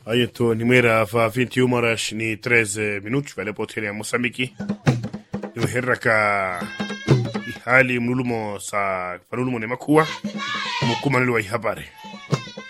Ayeto nimera fa 21 horas ni 13 minutos vale potele ya Mosambiki. Niheraka hali mlulumo sa falulumo ne makuwa mukuma nilwa habari.